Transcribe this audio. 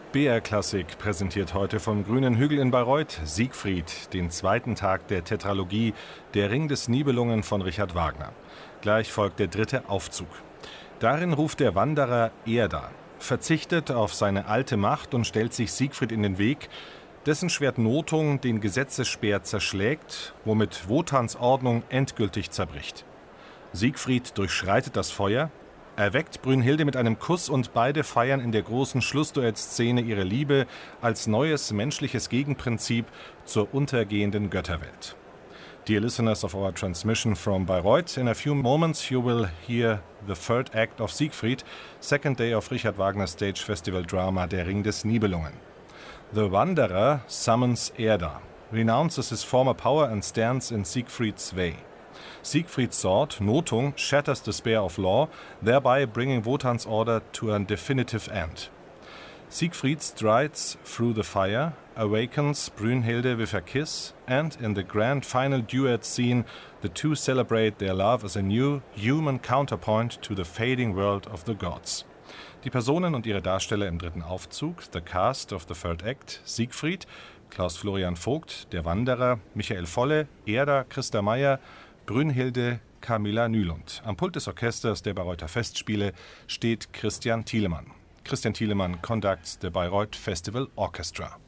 BR Klassik präsentiert heute vom Grünen Hügel in Bayreuth Siegfried, den zweiten Tag der Tetralogie Der Ring des Nibelungen von Richard Wagner. Gleich folgt der dritte Aufzug. Darin ruft der Wanderer Erda, verzichtet auf seine alte Macht und stellt sich Siegfried in den Weg, dessen Schwert Nothung den Gesetzesspeer zerschlägt, womit Wotans Ordnung endgültig zerbricht. Siegfried durchschreitet das Feuer, erweckt Brünnhilde mit einem Kuss und beide feiern in der großen Schlussduettszene ihre Liebe als neues menschliches Gegenprinzip zur untergehenden Götterwelt. Dear listeners of our transmission from Bayreuth, in a few moments you will hear the third act of Siegfried, second day of Richard Wagner's stage festival drama Der Ring des Nibelungen. The Wanderer summons Erda, renounces his former power and stands in Siegfried's way. Siegfried's sword, Nothung, shatters the spear of law, thereby bringing Wotan's order to a definitive end. Siegfried strides through the fire, awakens Brünnhilde with a kiss, and in the grand final duet scene, the two celebrate their love as a new, human counterpoint to the fading world of the gods. Die Personen und ihre Darsteller im dritten Aufzug, the cast of the third act, Siegfried, Klaus Florian Vogt, der Wanderer, Michael Volle, Erda, Christa Meyer, Brünnhilde, Camilla Nylund. Am Pult des Orchesters der Bayreuther Festspiele steht Christian Thielemann. Christian Thielemann conducts the Bayreuth Festival Orchestra.